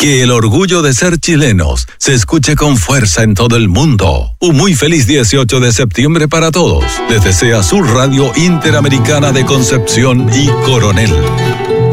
Que el orgullo de ser chilenos se escuche con fuerza en todo el mundo. Un muy feliz 18 de septiembre para todos. Les desea su Radio Interamericana de Concepción y Coronel.